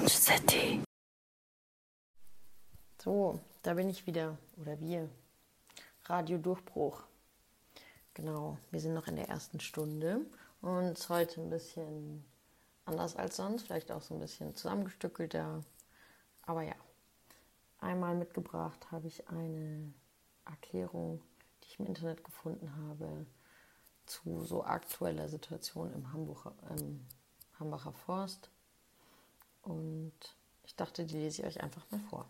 Lounge City. So, da bin ich wieder. Oder wir. Radio Durchbruch. Genau, wir sind noch in der ersten Stunde und es ist heute ein bisschen anders als sonst, vielleicht auch so ein bisschen zusammengestückelter. Aber ja, einmal mitgebracht habe ich eine Erklärung, die ich im Internet gefunden habe, zu so aktueller Situation im Hambacher Forst. Und ich dachte, die lese ich euch einfach mal vor.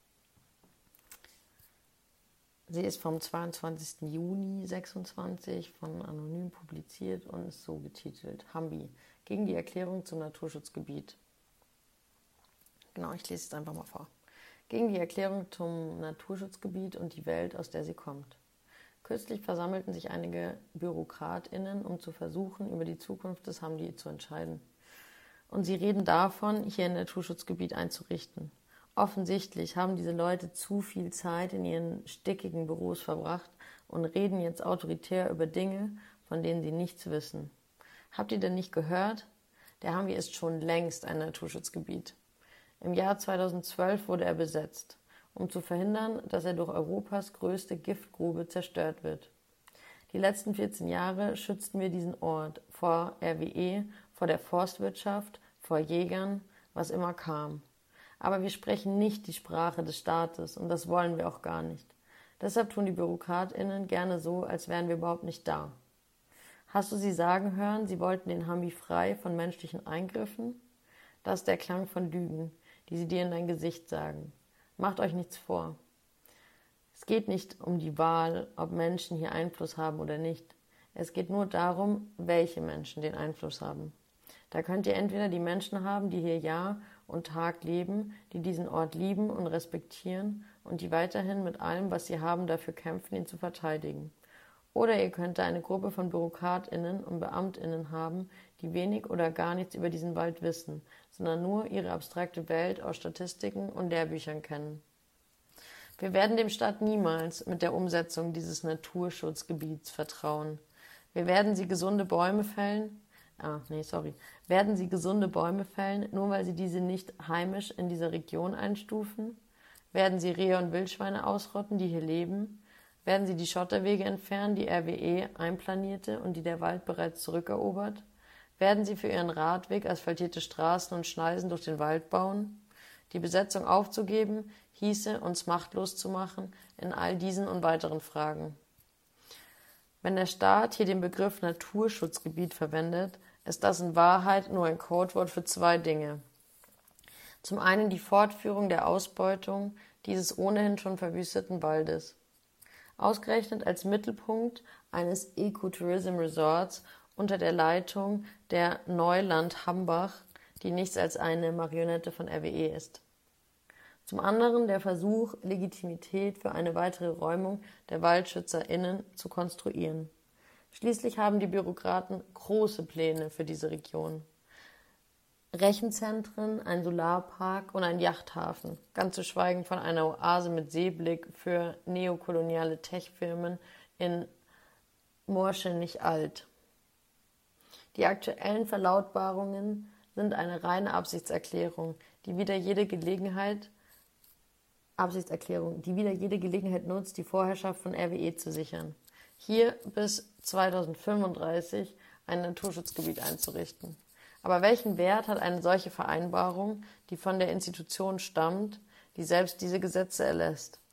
Sie ist vom 22. Juni 26 von Anonym publiziert und ist so getitelt: Hambi, gegen die Erklärung zum Naturschutzgebiet. Genau, ich lese es einfach mal vor. Gegen die Erklärung zum Naturschutzgebiet und die Welt, aus der sie kommt. Kürzlich versammelten sich einige BürokratInnen, um zu versuchen, über die Zukunft des Hambi zu entscheiden. Und sie reden davon, hier ein Naturschutzgebiet einzurichten. Offensichtlich haben diese Leute zu viel Zeit in ihren stickigen Büros verbracht und reden jetzt autoritär über Dinge, von denen sie nichts wissen. Habt ihr denn nicht gehört? Der Hambi ist schon längst ein Naturschutzgebiet. Im Jahr 2012 wurde er besetzt, um zu verhindern, dass er durch Europas größte Giftgrube zerstört wird. Die letzten 14 Jahre schützten wir diesen Ort vor RWE, vor der Forstwirtschaft, vor Jägern, was immer kam. Aber wir sprechen nicht die Sprache des Staates und das wollen wir auch gar nicht. Deshalb tun die BürokratInnen gerne so, als wären wir überhaupt nicht da. Hast du sie sagen hören, sie wollten den Hambi frei von menschlichen Eingriffen? Das ist der Klang von Lügen, die sie dir in dein Gesicht sagen. Macht euch nichts vor. Es geht nicht um die Wahl, ob Menschen hier Einfluss haben oder nicht. Es geht nur darum, welche Menschen den Einfluss haben. Da könnt ihr entweder die Menschen haben, die hier Jahr und Tag leben, die diesen Ort lieben und respektieren und die weiterhin mit allem, was sie haben, dafür kämpfen, ihn zu verteidigen. Oder ihr könnt da eine Gruppe von BürokratInnen und BeamtInnen haben, die wenig oder gar nichts über diesen Wald wissen, sondern nur ihre abstrakte Welt aus Statistiken und Lehrbüchern kennen. Wir werden dem Staat niemals mit der Umsetzung dieses Naturschutzgebiets vertrauen. Werden sie gesunde Bäume fällen, nur weil sie diese nicht heimisch in dieser Region einstufen? Werden sie Rehe und Wildschweine ausrotten, die hier leben? Werden sie die Schotterwege entfernen, die RWE einplanierte und die der Wald bereits zurückerobert? Werden sie für ihren Radweg asphaltierte Straßen und Schneisen durch den Wald bauen? Die Besetzung aufzugeben, hieße, uns machtlos zu machen in all diesen und weiteren Fragen. Wenn der Staat hier den Begriff Naturschutzgebiet verwendet, ist das in Wahrheit nur ein Codewort für zwei Dinge. Zum einen die Fortführung der Ausbeutung dieses ohnehin schon verwüsteten Waldes. Ausgerechnet als Mittelpunkt eines Ecotourism Resorts unter der Leitung der Neuland Hambach, die nichts als eine Marionette von RWE ist. Zum anderen der Versuch, Legitimität für eine weitere Räumung der WaldschützerInnen zu konstruieren. Schließlich haben die Bürokraten große Pläne für diese Region. Rechenzentren, ein Solarpark und ein Yachthafen, ganz zu schweigen von einer Oase mit Seeblick für neokoloniale Tech-Firmen in Moorschenich-Alt. Die aktuellen Verlautbarungen sind eine reine Absichtserklärung, die wieder jede Gelegenheit nutzt, die Vorherrschaft von RWE zu sichern. Hier bis 2035 ein Naturschutzgebiet einzurichten. Aber welchen Wert hat eine solche Vereinbarung, die von der Institution stammt, die selbst diese Gesetze erlässt?